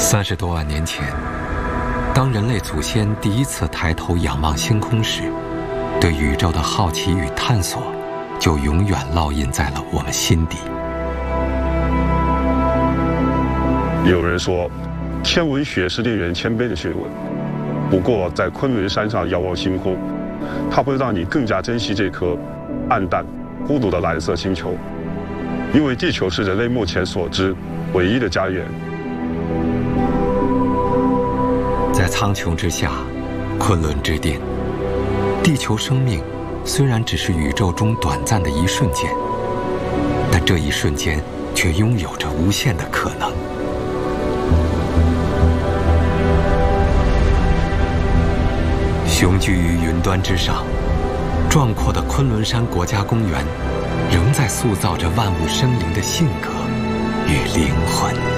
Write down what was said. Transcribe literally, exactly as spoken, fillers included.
三十多万年前，当人类祖先第一次抬头仰望星空时，对宇宙的好奇与探索就永远烙印在了我们心底。 有人说，天文学是令人谦卑的学问，不过在昆仑山上遥望星空，它会让你更加珍惜这颗暗淡、孤独的蓝色星球，因为地球是人类目前所知唯一的家园。 在苍穹之下，昆仑之巅，地球生命虽然只是宇宙中短暂的一瞬间，但这一瞬间却拥有着无限的可能。雄居于云端之上，壮阔的昆仑山国家公园，仍在塑造着万物生灵的性格与灵魂。